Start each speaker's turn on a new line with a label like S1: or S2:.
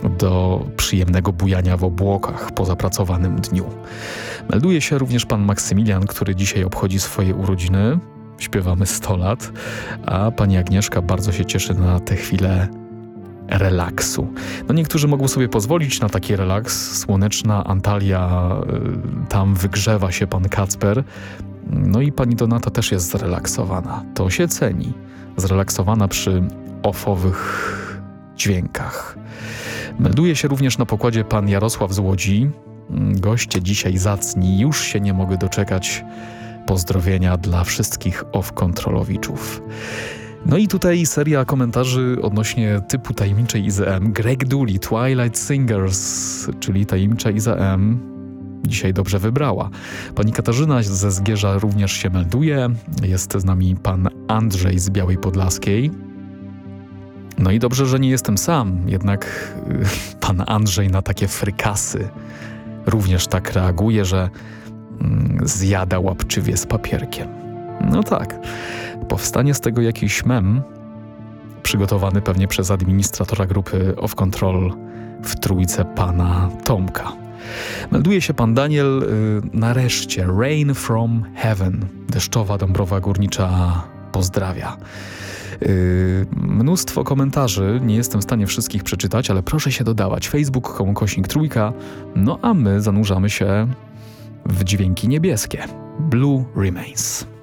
S1: do przyjemnego bujania w obłokach po zapracowanym dniu. Melduje się również pan Maksymilian, który dzisiaj obchodzi swoje urodziny. Śpiewamy 100 lat, a pani Agnieszka bardzo się cieszy na tę chwilę relaksu. No niektórzy mogą sobie pozwolić na taki relaks. Słoneczna Antalya, tam wygrzewa się pan Kacper. No i pani Donata też jest zrelaksowana. To się ceni. Zrelaksowana przy offowych dźwiękach. Melduje się również na pokładzie pan Jarosław z Łodzi. Goście dzisiaj zacni, już się nie mogę doczekać. Pozdrowienia dla wszystkich off-kontrolowiczów. No i tutaj seria komentarzy odnośnie typu tajemniczej IZM. Greg Dooley, Twilight Singers, czyli tajemnicza IZM, dzisiaj dobrze wybrała. Pani Katarzyna ze Zgierza również się melduje. Jest z nami pan Andrzej z Białej Podlaskiej. No i dobrze, że nie jestem sam, jednak pan Andrzej na takie frykasy również tak reaguje, że zjada łapczywie z papierkiem. No tak, powstanie z tego jakiś mem, przygotowany pewnie przez administratora grupy Off Control w trójce pana Tomka. Melduje się pan Daniel, nareszcie Rain from Heaven, deszczowa Dąbrowa Górnicza pozdrawia. Mnóstwo komentarzy, nie jestem w stanie wszystkich przeczytać, ale proszę się dodawać. Facebook/Trójka, no a my zanurzamy się w dźwięki niebieskie. Blue Remains.